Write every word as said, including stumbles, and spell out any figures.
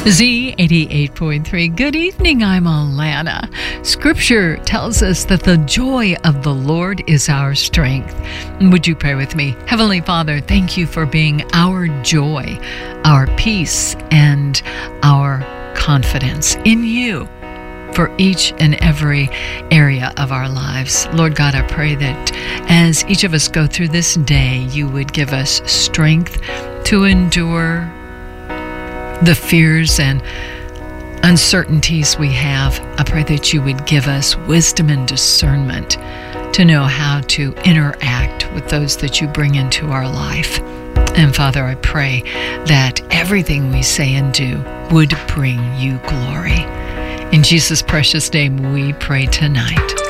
Z eighty-eight point three. Good evening, I'm Alana. Scripture tells us that the joy of the Lord is our strength. Would you pray with me? Heavenly Father, thank you for being our joy, our peace, and our confidence in you for each and every area of our lives. Lord God, I pray that as each of us go through this day, you would give us strength to endure the fears and uncertainties we have. I pray that you would give us wisdom and discernment to know how to interact with those that you bring into our life. And Father, I pray that everything we say and do would bring you glory. In Jesus' precious name we pray tonight.